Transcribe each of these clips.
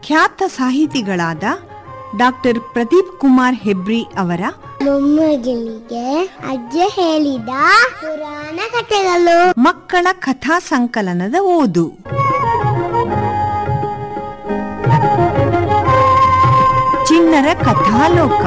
ಖ್ಯಾತ ಸಾಹಿತಿಗಳಾದ ಡಾಕ್ಟರ್ ಪ್ರದೀಪ್ ಕುಮಾರ್ ಹೆಬ್ರಿ ಅವರ ಮೊಮ್ಮಗಳಿಗೆ ಅಜ್ಜ ಹೇಳಿದ ಪುರಾಣ ಕಥೆಗಳು ಮಕ್ಕಳ ಕಥಾ ಸಂಕಲನದ ಓದು. ಚಿಣ್ಣರ ಕಥಾಲೋಕ.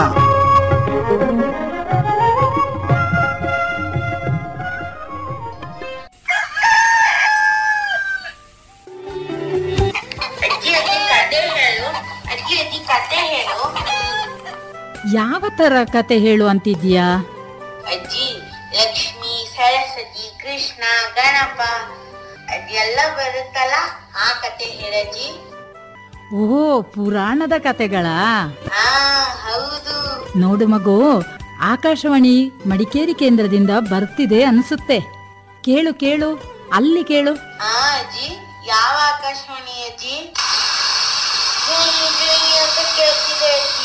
ಯಾವ ತರ ಕತೆ ಹೇಳು ಅಂತಿದ್ಯಾ? ಅಜ್ಜಿ, ಲಕ್ಷ್ಮಿ, ಸರಸ್ವತಿ, ಕೃಷ್ಣ, ಗಣಪ ಅದೆಲ್ಲ ಬರುತ್ತಲ್ಲ, ಆ ಕತೆ ಹೇಳಜ್ಜಿ. ಓಹೋ, ಪುರಾಣದ ಕತೆಗಳಾ? ಹೌದು. ನೋಡು ಮಗು, ಆಕಾಶವಾಣಿ ಮಡಿಕೇರಿ ಕೇಂದ್ರದಿಂದ ಬರ್ತಿದೆ ಅನ್ಸುತ್ತೆ. ಕೇಳು ಕೇಳು, ಅಲ್ಲಿ ಕೇಳು. ಅಜ್ಜಿ, ಯಾವ ಆಕಾಶವಾಣಿ ಅಜ್ಜಿ? ಅಂತ ಕೇಳ್ತಿದೆ ಅಜ್ಜಿ.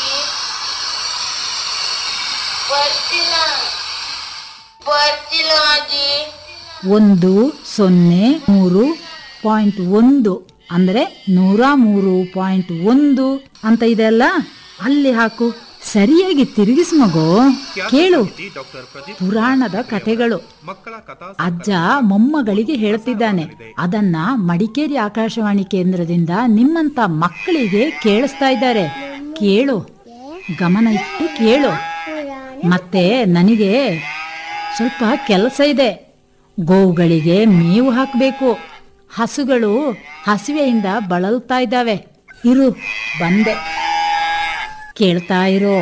ಬರ್ತಿಲ್ಲ ಅಜ್ಜಿ. 103.1 ಅಂದ್ರೆ 103.1 ಅಂತ ಇದೆ ಅಲ್ಲ, ಅಲ್ಲಿ ಹಾಕು. ಸರಿಯಾಗಿ ತಿರುಗಿಸು ಮಗು, ಕೇಳು. ಪುರಾಣದ ಕಥೆಗಳು. ಅಜ್ಜ ಮೊಮ್ಮಗಳಿಗೆ ಹೇಳ್ತಿದ್ದಾನೆ. ಅದನ್ನ ಮಡಿಕೇರಿ ಆಕಾಶವಾಣಿ ಕೇಂದ್ರದಿಂದ ನಿಮ್ಮಂತ ಮಕ್ಕಳಿಗೆ ಕೇಳಿಸ್ತಾ ಇದ್ದಾರೆ. ಕೇಳು, ಗಮನ ಇಟ್ಟು ಕೇಳು. ಮತ್ತೆ ನನಗೆ ಸ್ವಲ್ಪ ಕೆಲಸ ಇದೆ. ಗೋವುಗಳಿಗೆ ಮೇವು ಹಾಕಬೇಕು. ಹಸುಗಳು ಹಸಿವೆಯಿಂದ ಬಳಲ್ತಾ ಇದ್ದಾವೆ. ಇರು, ಬಂದೆ. ಕೇಳ್ತಾ ಇರೋ.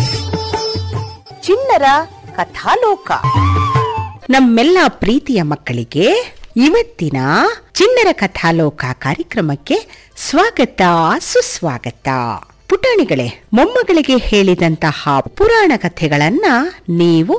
ಚಿಣ್ಣರ ಕಥಾಲೋಕ. ನಮ್ಮೆಲ್ಲ ಪ್ರೀತಿಯ ಮಕ್ಕಳಿಗೆ ಇವತ್ತಿನ ಚಿಣ್ಣರ ಕಥಾಲೋಕ ಕಾರ್ಯಕ್ರಮಕ್ಕೆ ಸ್ವಾಗತ, ಸುಸ್ವಾಗತ. ಪುಟಾಣಿಗಳೇ, ಮೊಮ್ಮಗಳಿಗೆ ಹೇಳಿದಂತಹ ಪುರಾಣ ಕಥೆಗಳನ್ನ ನೀವು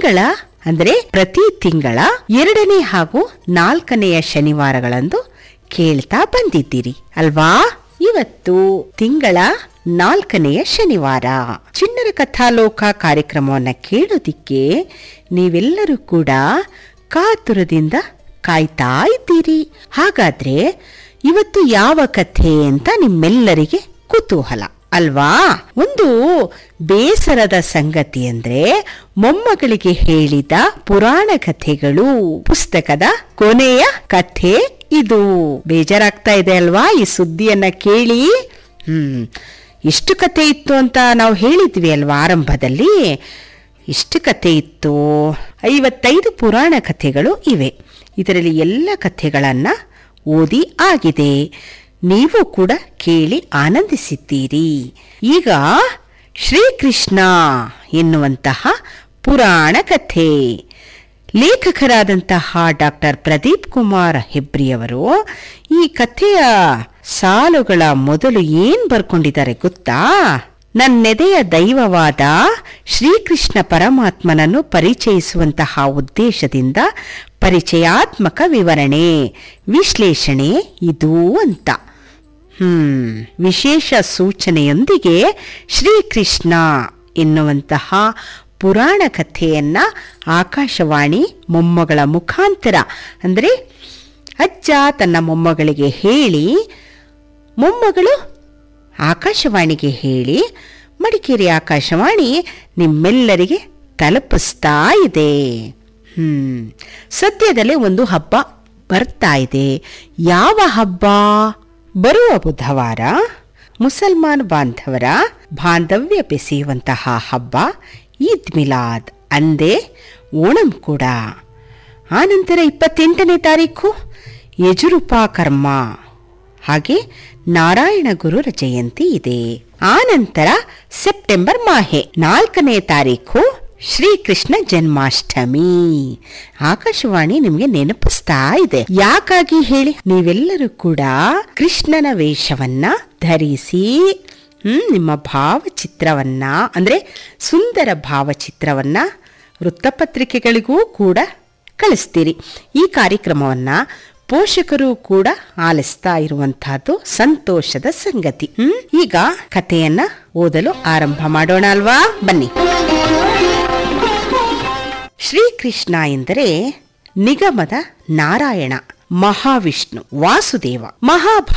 ಪ್ರತಿ ತಿಂಗಳ 2ನೇ ಹಾಗೂ 4ನೆಯ ಶನಿವಾರಗಳಂದು ಕೇಳ್ತಾ ಬಂದಿದ್ದೀರಿ ಅಲ್ವಾ? ಇವತ್ತು ತಿಂಗಳ 4ನೆಯ ಶನಿವಾರ. ಚಿಣ್ಣರ ಕಥಾಲೋಕ ಕಾರ್ಯಕ್ರಮವನ್ನ ಕೇಳೋದಿಕ್ಕೆ ನೀವೆಲ್ಲರೂ ಕೂಡ ಕಾತುರದಿಂದ ಕಾಯ್ತಾ ಇದ್ದೀರಿ. ಹಾಗಾದ್ರೆ ಇವತ್ತು ಯಾವ ಕಥೆ ಅಂತ ನಿಮ್ಮೆಲ್ಲರಿಗೆ ಕುತೂಹಲ ಅಲ್ವಾ? ಒಂದು ಬೇಸರದ ಸಂಗತಿ ಅಂದ್ರೆ, ಮೊಮ್ಮಗಳಿಗೆ ಹೇಳಿದ ಪುರಾಣ ಕಥೆಗಳು ಪುಸ್ತಕದ ಕೊನೆಯ ಕಥೆ ಇದು. ಬೇಜಾರಾಗ್ತಾ ಇದೆ ಅಲ್ವಾ ಈ ಸುದ್ದಿಯನ್ನ ಕೇಳಿ? ಎಷ್ಟು ಕಥೆ ಇತ್ತು ಅಂತ ನಾವು ಹೇಳಿದ್ವಿ ಅಲ್ವಾ ಆರಂಭದಲ್ಲಿ? ಎಷ್ಟು ಕಥೆ ಇತ್ತು? 55 ಪುರಾಣ ಕಥೆಗಳು ಇವೆ. ಇದರಲ್ಲಿ ಎಲ್ಲ ಕಥೆಗಳನ್ನ ಓದಿ ಆಗಿದೆ. ನೀವು ಕೂಡ ಕೇಳಿ ಆನಂದಿಸಿದ್ದೀರಿ. ಈಗ ಶ್ರೀಕೃಷ್ಣ ಎನ್ನುವಂತಹ ಪುರಾಣ ಕಥೆ. ಲೇಖಕರಾದಂತಹ ಡಾಕ್ಟರ್ ಪ್ರದೀಪ್ ಕುಮಾರ್ ಹೆಬ್ರಿಯವರು ಈ ಕಥೆಯ ಸಾಲುಗಳ ಮೊದಲು ಏನ್ ಬರ್ಕೊಂಡಿದ್ದಾರೆ ಗೊತ್ತಾ? ನನ್ನೆದೆಯ ದೈವವಾದ ಶ್ರೀಕೃಷ್ಣ ಪರಮಾತ್ಮನನ್ನು ಪರಿಚಯಿಸುವಂತಹ ಉದ್ದೇಶದಿಂದ ಪರಿಚಯಾತ್ಮಕ ವಿವರಣೆ, ವಿಶ್ಲೇಷಣೆ ಇದು ಅಂತ. ವಿಶೇಷ ಸೂಚನೆಯೊಂದಿಗೆ ಶ್ರೀಕೃಷ್ಣ ಎನ್ನುವಂತಹ ಪುರಾಣ ಕಥೆಯನ್ನ ಆಕಾಶವಾಣಿ ಮೊಮ್ಮಗಳ ಮುಖಾಂತರ, ಅಂದರೆ ಅಜ್ಜ ತನ್ನ ಮೊಮ್ಮಗಳಿಗೆ ಹೇಳಿ, ಮೊಮ್ಮಗಳು ಆಕಾಶವಾಣಿಗೆ ಹೇಳಿ, ಮಡಿಕೇರಿ ಆಕಾಶವಾಣಿ ನಿಮ್ಮೆಲ್ಲರಿಗೆ ತಲುಪಿಸ್ತಾ ಇದೆ. ಸದ್ಯದಲ್ಲೇ ಒಂದು ಹಬ್ಬ ಬರ್ತಾ ಇದೆ. ಯಾವ ಹಬ್ಬ? ಬರುವ ಬುಧವಾರ ಮುಸಲ್ಮಾನ್ ಬಾಂಧವರ ಬಾಂಧವ್ಯ ಬೆಸೆಯುವಂತಹ ಹಬ್ಬ ಈದ್ ಮಿಲಾದ್, ಅಂದೇ ಓಣಂ ಕೂಡ. ಆನಂತರ 28ನೇ ತಾರೀಕು ಯಜುರುಪಾಕರ್ಮ, ಹಾಗೆ ನಾರಾಯಣ ಗುರುರ ಜಯಂತಿ ಇದೆ. ಆನಂತರ ಸೆಪ್ಟೆಂಬರ್ ಮಾಹೆ 4ನೇ ತಾರೀಕು ಶ್ರೀಕೃಷ್ಣ ಜನ್ಮಾಷ್ಟಮಿ. ಆಕಾಶವಾಣಿ ನಿಮ್ಗೆ ನೆನಪಿಸ್ತಾ ಇದೆ. ಯಾಕಾಗಿ ಹೇಳಿ? ನೀವೆಲ್ಲರೂ ಕೂಡ ಕೃಷ್ಣನ ವೇಷವನ್ನ ಧರಿಸಿ ನಿಮ್ಮ ಭಾವಚಿತ್ರವನ್ನ, ಅಂದ್ರೆ ಸುಂದರ ಭಾವಚಿತ್ರವನ್ನ ವೃತ್ತಪತ್ರಿಕೆಗಳಿಗೂ ಕೂಡ ಕಳಿಸ್ತೀರಿ. ಈ ಕಾರ್ಯಕ್ರಮವನ್ನ ಪೋಷಕರು ಕೂಡ ಆಲಿಸ್ತಾ ಇರುವಂತಹದ್ದು ಸಂತೋಷದ ಸಂಗತಿ. ಈಗ ಕಥೆಯನ್ನ ಓದಲು ಆರಂಭ ಮಾಡೋಣ ಅಲ್ವಾ? ಬನ್ನಿ. ಶ್ರೀಕೃಷ್ಣ ಎಂದರೆ ನಿಗಮದ ನಾರಾಯಣ, ಮಹಾವಿಷ್ಣು, ವಾಸುದೇವ.